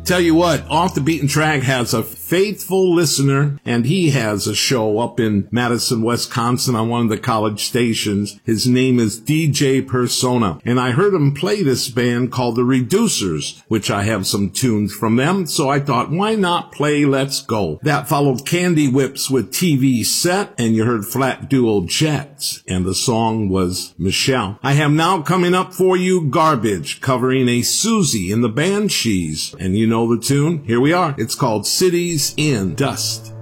Tell you what, Off the Beaten Track has a faithful listener, and he has a show up in Madison, Wisconsin on one of the college stations. His name is DJ Persona, and I heard him play this band called The Reducers, which I have some tunes from them, so I thought, why not play Let's Go? That followed Candy Whips with TV Set, and you heard Flat Duo Jets, and the song was Michelle. I have now coming up for you Garbage, covering a Susie in the Banshees, and you know the tune. Here we are. It's called Cities in Dust.